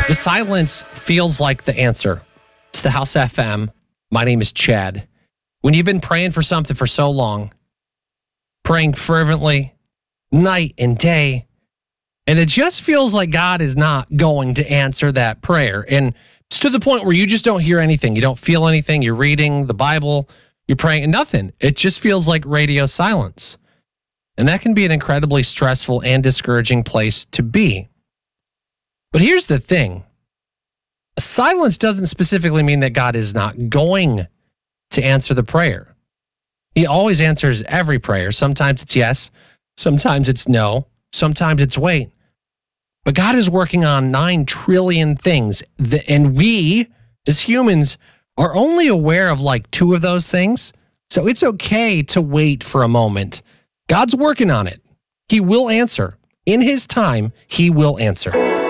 The silence feels like the answer. It's the House FM. My name is Chad. When you've been praying for something for so long, praying fervently, night and day, and it just feels like God is not going to answer that prayer. And it's to the point where you just don't hear anything. You don't feel anything. You're reading the Bible, you're praying, and nothing. It just feels like radio silence. And that can be an incredibly stressful and discouraging place to be. But here's the thing. Silence doesn't specifically mean that God is not going to answer the prayer. He always answers every prayer. Sometimes it's yes, sometimes it's no, sometimes it's wait. But God is working on 9 trillion things, and we, as humans, are only aware of like 2 of those things. So it's okay to wait for a moment. God's working on it. He will answer. In his time, he will answer.